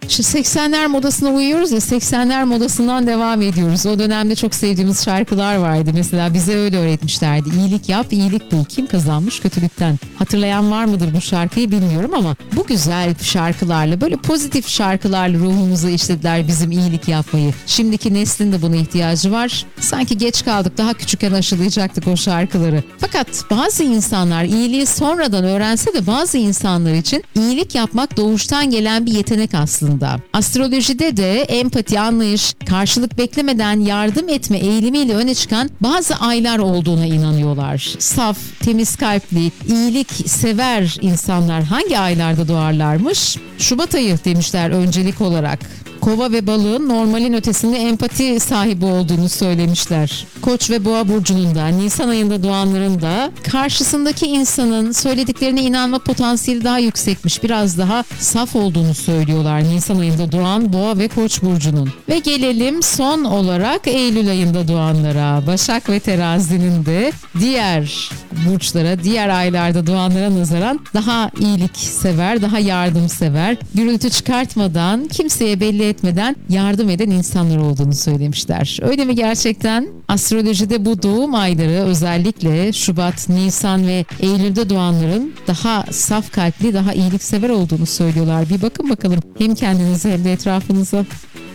Şu 80'ler modasına uyuyoruz ya, 80'ler modasından devam ediyoruz. O dönemde çok sevdiğimiz şarkılar vardı. Mesela bize öyle öğretmişlerdi. İyilik yap, iyilik bul. Kim kazanmış kötülükten? Hatırlayan var mıdır bu şarkıyı bilmiyorum ama bu güzel şarkılarla, böyle pozitif şarkılarla ruhumuzu işlediler bizim iyilik yapmayı. Şimdiki neslin de buna ihtiyacı var. Sanki geç kaldık, daha küçükken aşılayacaktık o şarkıları. Fakat bazı insanlar iyiliği sonradan öğrense de bazı insanlar için iyilik yapmak doğuştan gelen bir yetenek aslında. Astrolojide de empati, anlayış, karşılık beklemeden yardım etme eğilimiyle öne çıkan bazı aylar olduğuna inanıyorlar. Saf, temiz kalpli, iyilik sever insanlar hangi aylarda doğarlarmış? Şubat ayı demişler öncelik olarak. Kova ve balığın normalin ötesinde empati sahibi olduğunu söylemişler. Koç ve boğa burcunun da, Nisan ayında doğanların da karşısındaki insanın söylediklerine inanma potansiyeli daha yüksekmiş. Biraz daha saf olduğunu söylüyorlar Nisan ayında doğan boğa ve koç burcunun. Ve gelelim son olarak Eylül ayında doğanlara. Başak ve terazinin de diğer burçlara, diğer aylarda doğanlara nazaran daha iyilik sever, daha yardımsever, gürültü çıkartmadan, kimseye belli etmeden yardım eden insanlar olduğunu söylemişler. Öyle mi gerçekten? Astrolojide bu doğum ayları özellikle Şubat, Nisan ve Eylül'de doğanların daha saf kalpli, daha iyiliksever olduğunu söylüyorlar. Bir bakın bakalım hem kendinize hem de etrafınıza.